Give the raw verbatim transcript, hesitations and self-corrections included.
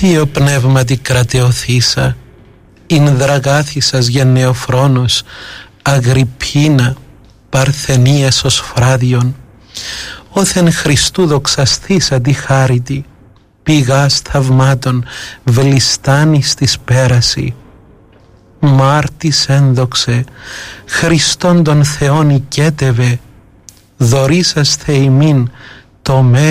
Θείο πνεύματι κρατεωθήσα, ειν δραγάθησας γενναιοφρόνος, Αγριππίνα, Παρθενίας ως φράδιον, όθεν Χριστού δοξαστήσα τη χάριτη, πηγάς θαυμάτων βλιστάνης της πέραση. Μάρτης ένδοξε, Χριστόν τον Θεόν οικέτευε, δωρήσαστε ημίν το μέλλον